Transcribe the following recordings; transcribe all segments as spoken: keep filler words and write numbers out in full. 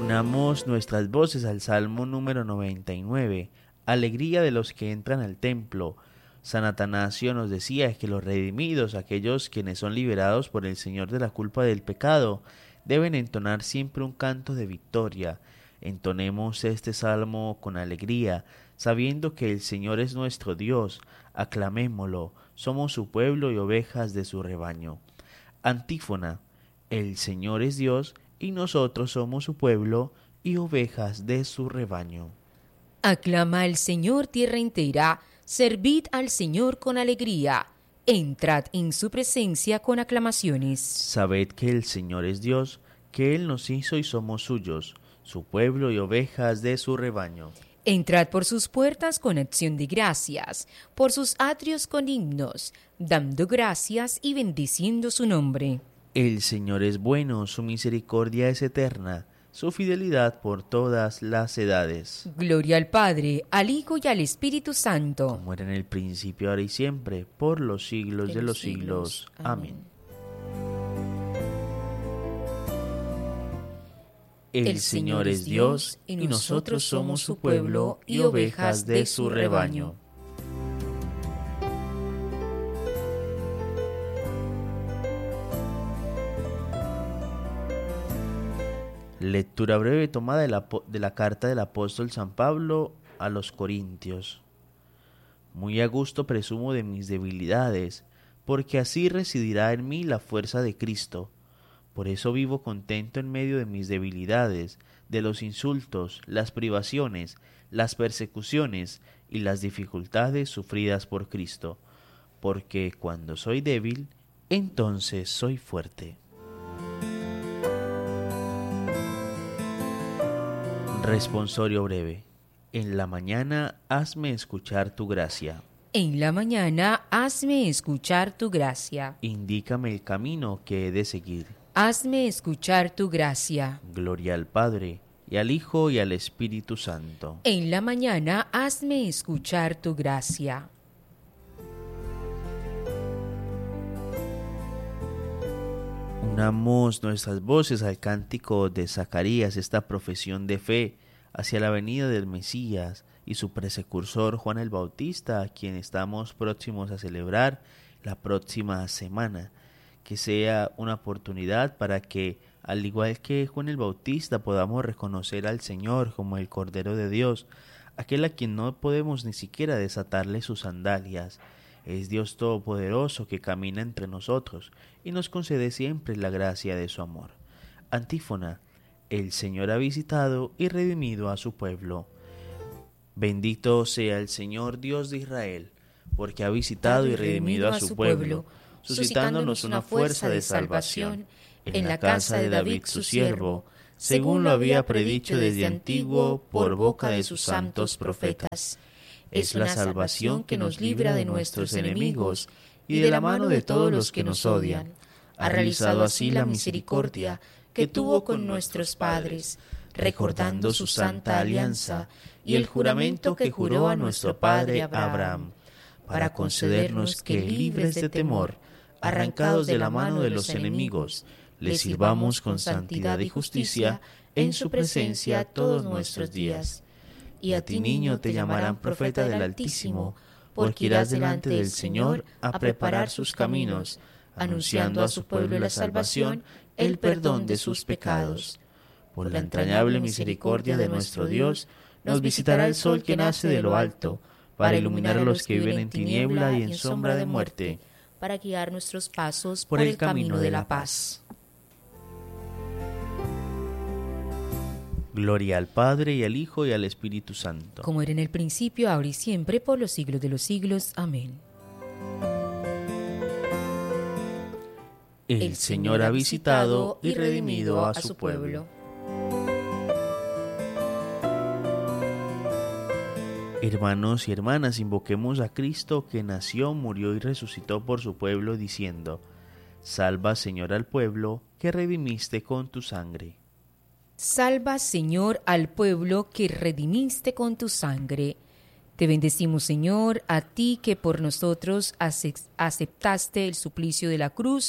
Unamos nuestras voces al Salmo número noventa y nueve, alegría de los que entran al templo. San Atanasio nos decía que los redimidos, aquellos quienes son liberados por el Señor de la culpa del pecado, deben entonar siempre un canto de victoria. Entonemos este salmo con alegría, sabiendo que el Señor es nuestro Dios. Aclamémoslo, somos su pueblo y ovejas de su rebaño. Antífona: el Señor es Dios y nosotros somos su pueblo y ovejas de su rebaño. Aclama al Señor tierra entera, servid al Señor con alegría, entrad en su presencia con aclamaciones. Sabed que el Señor es Dios, que Él nos hizo y somos suyos, su pueblo y ovejas de su rebaño. Entrad por sus puertas con acción de gracias, por sus atrios con himnos, dando gracias y bendiciendo su nombre. El Señor es bueno, su misericordia es eterna, su fidelidad por todas las edades. Gloria al Padre, al Hijo y al Espíritu Santo. Como era en el principio, ahora y siempre, por los siglos de, de los siglos. siglos. Amén. El, el Señor es Dios y nosotros somos su pueblo y ovejas de su rebaño. Lectura breve tomada de la, de la carta del apóstol San Pablo a los Corintios. Muy a gusto presumo de mis debilidades, porque así residirá en mí la fuerza de Cristo. Por eso vivo contento en medio de mis debilidades, de los insultos, las privaciones, las persecuciones y las dificultades sufridas por Cristo, porque cuando soy débil, entonces soy fuerte. Responsorio breve. En la mañana hazme escuchar tu gracia. En la mañana hazme escuchar tu gracia. Indícame el camino que he de seguir. Hazme escuchar tu gracia. Gloria al Padre, y al Hijo, y al Espíritu Santo. En la mañana hazme escuchar tu gracia. Unamos nuestras voces al cántico de Zacarías, esta profesión de fe hacia la venida del Mesías y su precursor Juan el Bautista, a quien estamos próximos a celebrar la próxima semana. Que sea una oportunidad para que, al igual que Juan el Bautista, podamos reconocer al Señor como el Cordero de Dios, aquel a quien no podemos ni siquiera desatarle sus sandalias. Es Dios Todopoderoso que camina entre nosotros y nos concede siempre la gracia de su amor. Antífona: el Señor ha visitado y redimido a su pueblo. Bendito sea el Señor Dios de Israel, porque ha visitado y redimido a su pueblo, suscitándonos una fuerza de salvación en la casa de David su siervo, según lo había predicho desde antiguo por boca de sus santos profetas. Es la salvación que nos libra de nuestros enemigos y de la mano de todos los que nos odian. Ha realizado así la misericordia que tuvo con nuestros padres, recordando su santa alianza y el juramento que juró a nuestro padre Abraham, para concedernos que, libres de temor, arrancados de la mano de los enemigos, le sirvamos con santidad y justicia en su presencia todos nuestros días. Y a ti, niño, te llamarán profeta del Altísimo, porque irás delante del Señor a preparar sus caminos, anunciando a su pueblo la salvación, el perdón de sus pecados. Por la entrañable misericordia de nuestro Dios, nos visitará el sol que nace de lo alto, para iluminar a los que viven en tiniebla y en sombra de muerte, para guiar nuestros pasos por el camino de la paz. Gloria al Padre, y al Hijo, y al Espíritu Santo. Como era en el principio, ahora y siempre, por los siglos de los siglos. Amén. El Señor ha visitado y redimido a su pueblo. Hermanos y hermanas, invoquemos a Cristo, que nació, murió y resucitó por su pueblo, diciendo: Salva, Señor, al pueblo que redimiste con tu sangre. Salva, Señor, al pueblo que redimiste con tu sangre. Te bendecimos, Señor, a ti que por nosotros aceptaste el suplicio de la cruz,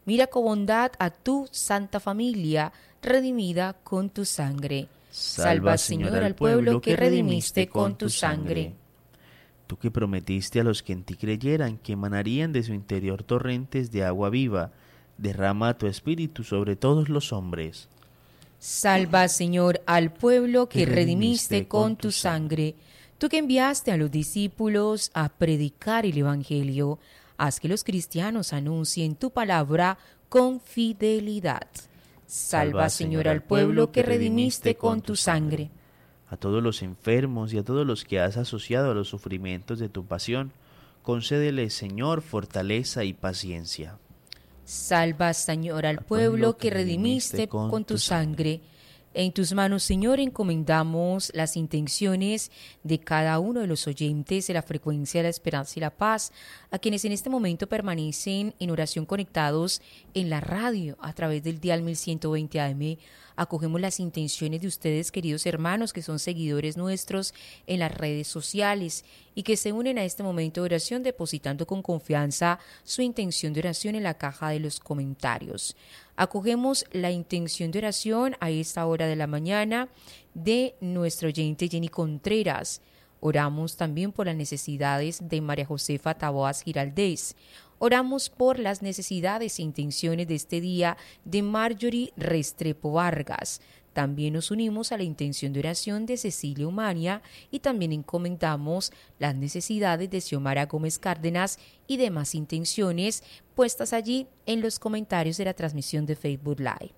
Mira con bondad a tu santa familia, redimida con tu sangre. Salva, Señor, al pueblo que redimiste con tu sangre. Tú que prometiste a los que en ti creyeran que emanarían de su interior torrentes de agua viva, derrama tu espíritu sobre todos los hombres. Salva, Señor, al pueblo que redimiste con tu sangre. Tú que enviaste a los discípulos a predicar el Evangelio, haz que los cristianos anuncien tu palabra con fidelidad. Salva, Señor, al pueblo que redimiste con tu sangre. A todos los enfermos y a todos los que has asociado a los sufrimientos de tu pasión, concédele, Señor, fortaleza y paciencia. Salva, Señor, al pueblo que redimiste con tu sangre. En tus manos, Señor, encomendamos las intenciones de cada uno de los oyentes de la frecuencia de la esperanza y la paz, a quienes en este momento permanecen en oración conectados en la radio a través del dial mil ciento veinte A M. Acogemos las intenciones de ustedes, queridos hermanos, que son seguidores nuestros en las redes sociales y que se unen a este momento de oración depositando con confianza su intención de oración en la caja de los comentarios. Acogemos la intención de oración a esta hora de la mañana de nuestro oyente Jenny Contreras. Oramos también por las necesidades de María Josefa Taboas Giraldez. Oramos por las necesidades e intenciones de este día de Marjorie Restrepo Vargas. También nos unimos a la intención de oración de Cecilia Umania y también encomendamos las necesidades de Xiomara Gómez Cárdenas y demás intenciones puestas allí en los comentarios de la transmisión de Facebook Live.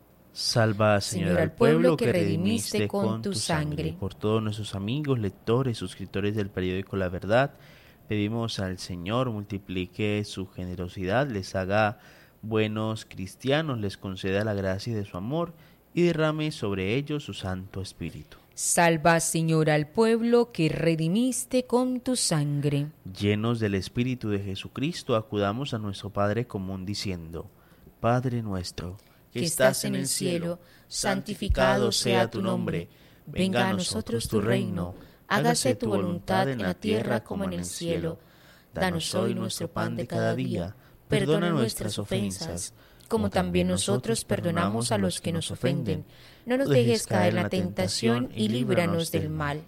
Salva, Señor, Señor al pueblo que redimiste con tu sangre. Por todos nuestros amigos, lectores, suscriptores del periódico La Verdad, pedimos al Señor multiplique su generosidad, les haga buenos cristianos, les conceda la gracia de su amor y derrame sobre ellos su Santo Espíritu. Salva, Señor, al pueblo que redimiste con tu sangre. Llenos del Espíritu de Jesucristo, acudamos a nuestro Padre común diciendo: Padre nuestro, que estás en el cielo, santificado sea tu nombre. Venga a nosotros tu reino. Hágase tu voluntad en la tierra como en el cielo. Danos hoy nuestro pan de cada día. Perdona nuestras ofensas, como también nosotros perdonamos a los que nos ofenden. No nos dejes caer en la tentación y líbranos del mal.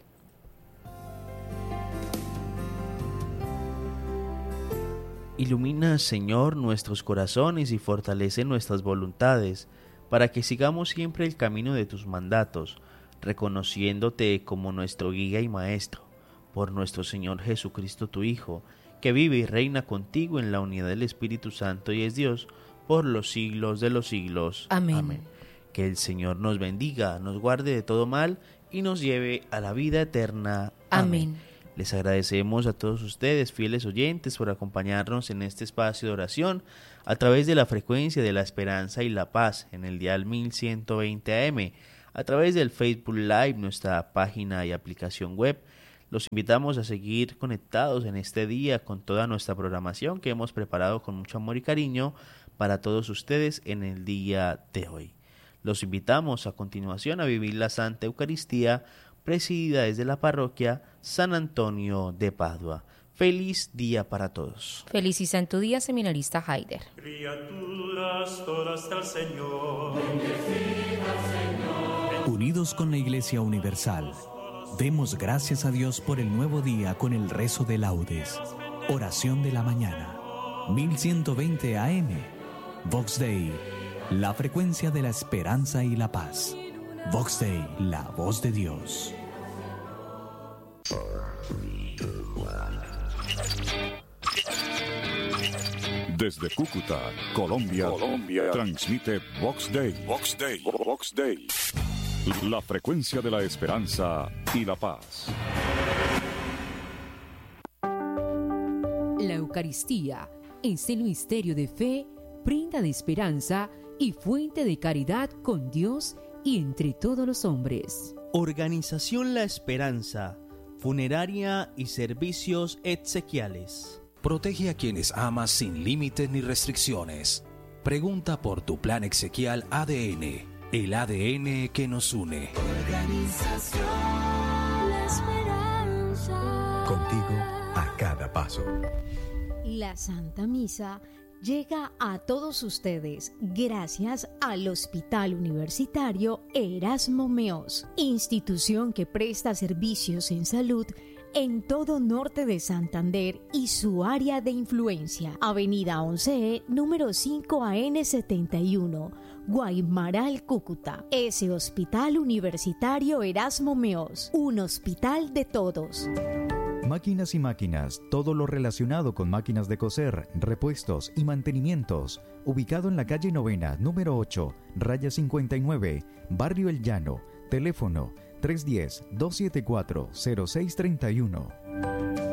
Ilumina, Señor, nuestros corazones y fortalece nuestras voluntades, para que sigamos siempre el camino de tus mandatos, reconociéndote como nuestro guía y maestro, por nuestro Señor Jesucristo tu Hijo, que vive y reina contigo en la unidad del Espíritu Santo y es Dios, por los siglos de los siglos. Amén. Amén. Que el Señor nos bendiga, nos guarde de todo mal y nos lleve a la vida eterna. Amén. Amén. Les agradecemos a todos ustedes, fieles oyentes, por acompañarnos en este espacio de oración a través de la frecuencia de la esperanza y la paz en el dial mil ciento veinte A M, a través del Facebook Live, nuestra página y aplicación web. Los invitamos a seguir conectados en este día con toda nuestra programación que hemos preparado con mucho amor y cariño para todos ustedes en el día de hoy. Los invitamos a continuación a vivir la Santa Eucaristía presidida desde la parroquia San Antonio de Padua. Feliz día para todos. Feliz y santo día, seminarista Haider. Criaturas todas del Señor. Unidos con la Iglesia Universal, demos gracias a Dios por el nuevo día con el rezo de laudes. Oración de la mañana. mil ciento veinte A M. Vox Dei, la frecuencia de la esperanza y la paz. Vox Dei, la voz de Dios. Desde Cúcuta, Colombia, Colombia, transmite Vox Dei, Vox Dei, Vox Dei, la frecuencia de la esperanza y la paz. La Eucaristía es el misterio de fe, prenda de esperanza y fuente de caridad con Dios y entre todos los hombres. Organización La Esperanza, funeraria y servicios exequiales. Protege a quienes amas sin límites ni restricciones. Pregunta por tu plan exequial A D N, el A D N que nos une. Organización La Esperanza. Contigo a cada paso. La Santa Misa llega a todos ustedes gracias al Hospital Universitario Erasmo Meós, institución que presta servicios en salud en todo norte de Santander y su área de influencia. Avenida once E, número cinco A N setenta y uno, Guaymaral, Cúcuta. Ese Hospital Universitario Erasmo Meós, un hospital de todos. Máquinas y máquinas, todo lo relacionado con máquinas de coser, repuestos y mantenimientos. Ubicado en la calle Novena, número ocho, raya cincuenta y nueve, Barrio El Llano. Teléfono tres uno cero, dos siete cuatro, cero seis tres uno.